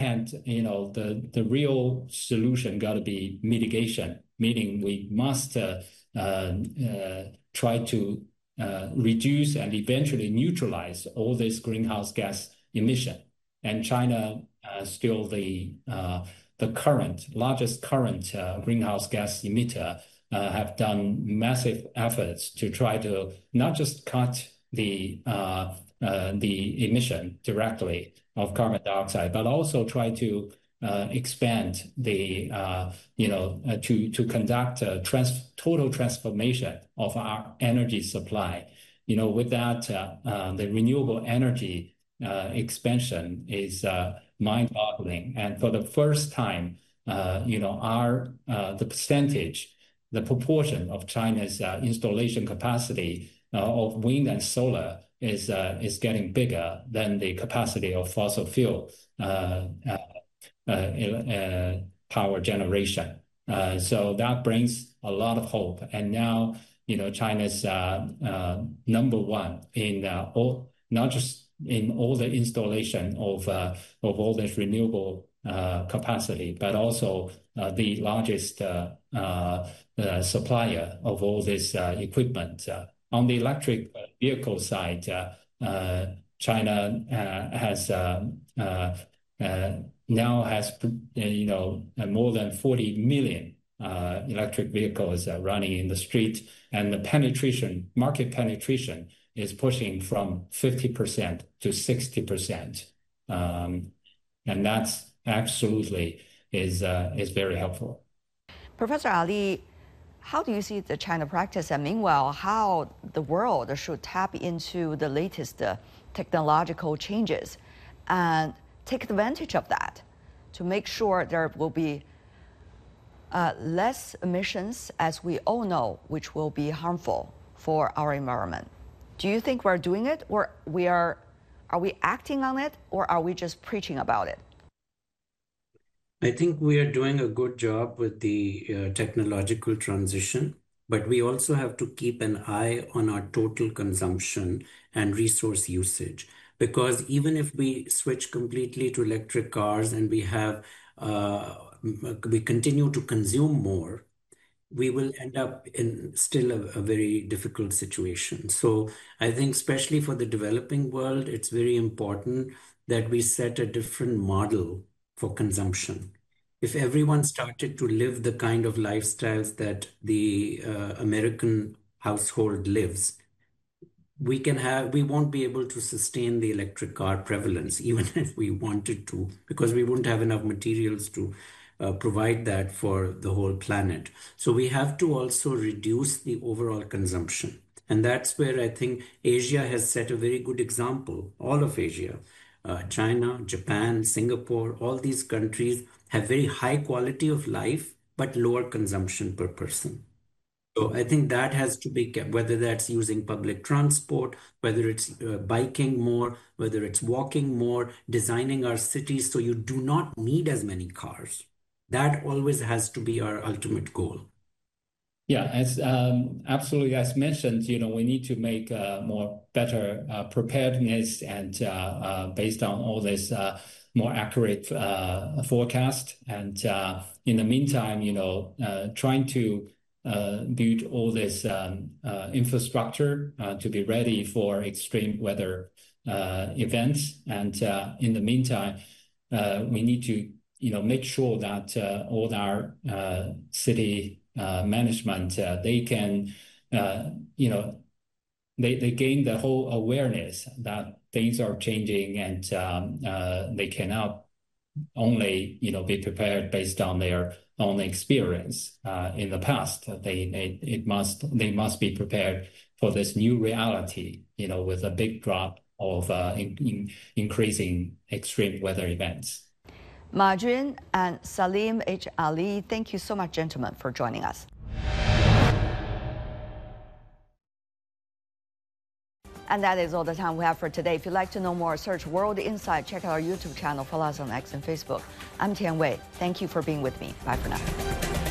hand, the real solution got to be mitigation, meaning we must try to reduce and eventually neutralize all this greenhouse gas emission. And China still the largest current greenhouse gas emitter, have done massive efforts to try to not just cut the emission directly of carbon dioxide, but also try to expand to conduct a total transformation of our energy supply. With that, the renewable energy expansion is mind-boggling. And for the first time, the proportion of China's installation capacity of wind and solar is getting bigger than the capacity of fossil fuel power generation. So that brings a lot of hope. And now, China's number one in not just in all the installation of all this renewable capacity, but also the largest supplier of all this equipment. On the electric vehicle side, China now has more than 40 million electric vehicles running in the street, and the market penetration is pushing from 50% to 60%, and that's absolutely is very helpful. Professor Ali, how do you see the China practice, and meanwhile, how the world should tap into the latest technological changes and take advantage of that to make sure there will be less emissions, as we all know, which will be harmful for our environment? Do you think we're doing it, or are we acting on it, or are we just preaching about it? I think we are doing a good job with the technological transition, but we also have to keep an eye on our total consumption and resource usage. Because even if we switch completely to electric cars and we continue to consume more, we will end up in still a very difficult situation. So I think especially for the developing world, it's very important that we set a different model for consumption. If everyone started to live the kind of lifestyles that the American household lives, we won't be able to sustain the electric car prevalence, even if we wanted to, because we wouldn't have enough materials to provide that for the whole planet. So we have to also reduce the overall consumption. And that's where I think Asia has set a very good example, all of Asia. China, Japan, Singapore, all these countries have very high quality of life, but lower consumption per person. So I think that has to be kept, whether that's using public transport, whether it's biking more, whether it's walking more, designing our cities so you do not need as many cars. That always has to be our ultimate goal. Yeah, absolutely. As mentioned, we need to make better preparedness, and based on all this more accurate forecast. And in the meantime, trying to build all this infrastructure to be ready for extreme weather events. And in the meantime, we need to make sure that all our city management, they can, they gain the whole awareness that things are changing, and they cannot only, be prepared based on their own experience in the past. They must be prepared for this new reality, with a big drop of increasing extreme weather events. Ma Jun and Salim H. Ali, thank you so much, gentlemen, for joining us. And that is all the time we have for today. If you'd like to know more, search World Insight. Check out our YouTube channel. Follow us on X and Facebook. I'm Tian Wei. Thank you for being with me. Bye for now.